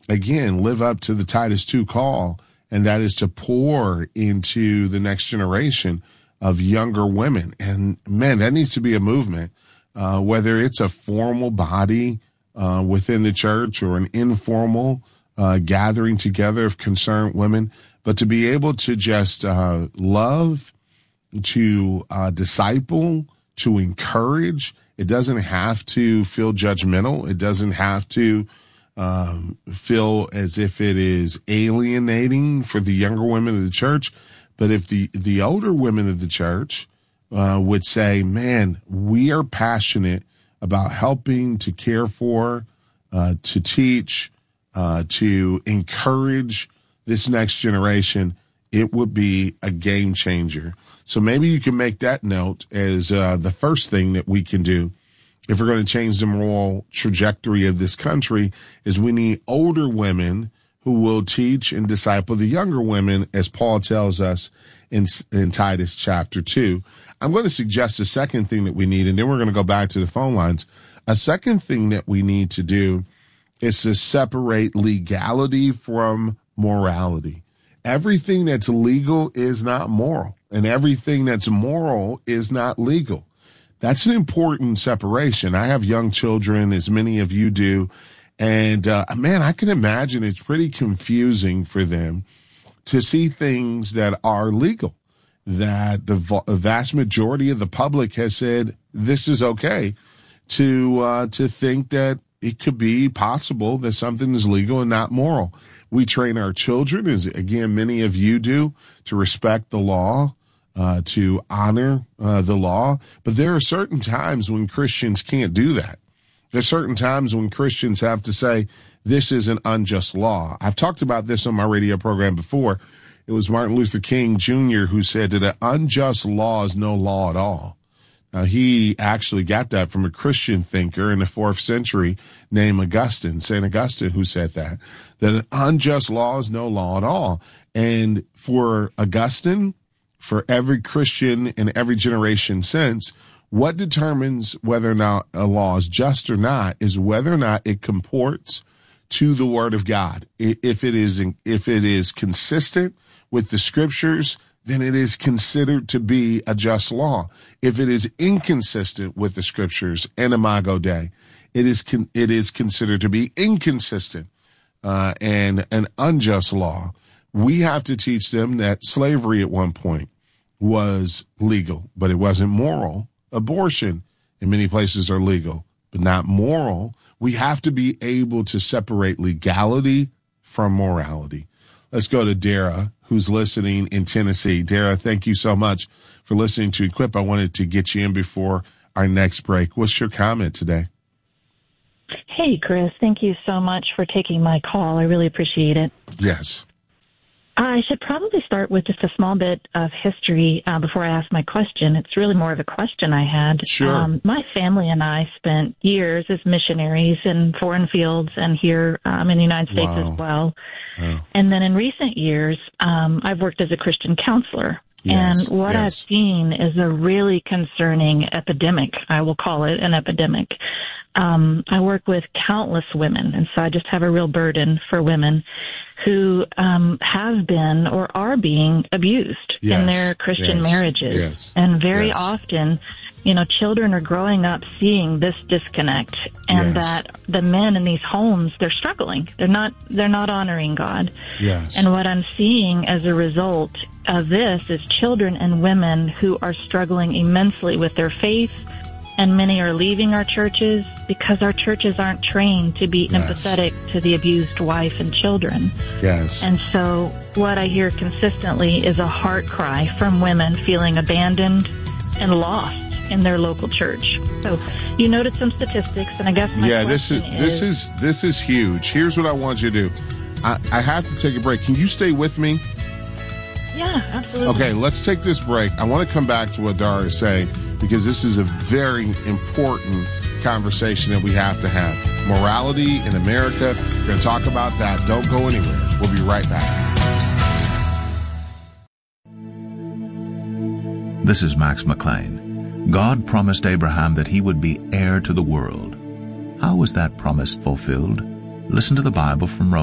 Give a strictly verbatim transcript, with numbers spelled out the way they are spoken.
again, live up to the Titus two call, and that is to pour into the next generation of younger women. And, man, that needs to be a movement, uh, whether it's a formal body uh, within the church or an informal uh, gathering together of concerned women, but to be able to just uh, love, to uh, disciple, to encourage. It doesn't have to feel judgmental. It doesn't have to um, feel as if it is alienating for the younger women of the church. But if the, the older women of the church uh, would say, man, we are passionate about helping to care for, uh, to teach, uh, to encourage this next generation, it would be a game changer. So maybe you can make that note as uh, the first thing that we can do if we're going to change the moral trajectory of this country, is we need older women who will teach and disciple the younger women, as Paul tells us in, in Titus chapter two. I'm going to suggest a second thing that we need, and then we're going to go back to the phone lines. A second thing that we need to do is to separate legality from morality. Everything that's legal is not moral, and everything that's moral is not legal. That's an important separation. I have young children, as many of you do, and uh, man, I can imagine it's pretty confusing for them to see things that are legal, that the v- vast majority of the public has said this is okay, to uh, to think that it could be possible that something is legal and not moral. We train our children, as again many of you do, to respect the law, uh, to honor uh, the law. But there are certain times when Christians can't do that. There are certain times when Christians have to say, this is an unjust law. I've talked about this on my radio program before. It was Martin Luther King Junior who said that an unjust law is no law at all. Now, he actually got that from a Christian thinker in the fourth century named Augustine, Saint Augustine, who said that, that an unjust law is no law at all. And for Augustine, for every Christian in every generation since, what determines whether or not a law is just or not is whether or not it comports to the Word of God. If it is, if it is consistent with the Scriptures, then it is considered to be a just law. If it is inconsistent with the Scriptures and Imago Dei, it is con- it is considered to be inconsistent uh, and an unjust law. We have to teach them that slavery at one point was legal, but it wasn't moral. Abortion in many places are legal, but not moral. We have to be able to separate legality from morality. Let's go to Dara, who's listening in Tennessee. Dara, thank you so much for listening to Equip. I wanted to get you in before our next break. What's your comment today? Hey, Chris. Thank you so much for taking my call. I really appreciate it. Yes. I should probably start with just a small bit of history uh, before I ask my question. It's really more of a question I had. Sure. Um, my family and I spent years as missionaries in foreign fields and here um, in the United States wow. as well. Oh. And then in recent years, um, I've worked as a Christian counselor. Yes. And what yes. I've seen is a really concerning epidemic. I will call it an epidemic. Um, I work with countless women, and so I just have a real burden for women who um, have been or are being abused yes. in their Christian yes. marriages. Yes. And very yes. often, you know, children are growing up seeing this disconnect, and yes. that the men in these homes, they're struggling. They're not, they're not honoring God. Yes. And what I'm seeing as a result of this is children and women who are struggling immensely with their faith, and many are leaving our churches because our churches aren't trained to be yes. empathetic to the abused wife and children. Yes. And so what I hear consistently is a heart cry from women feeling abandoned and lost in their local church. So you noted some statistics, and I guess my yeah, this is, question this is this is huge. Here's what I want you to do. I, I have to take a break. Can you stay with me? Yeah, absolutely. Okay, let's take this break. I want to come back to what Dara is saying, because this is a very important conversation that we have to have. Morality in America. We're going to talk about that. Don't go anywhere. We'll be right back. This is Max McLean. God promised Abraham that he would be heir to the world. How was that promise fulfilled? Listen to the Bible from Romans.